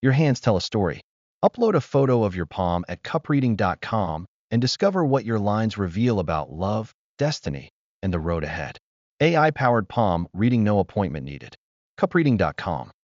Your hands tell a story. Upload a photo of your palm at cupreading.com and discover what your lines reveal about love, destiny, and the road ahead. AI-powered palm reading, no appointment needed. Cupreading.com.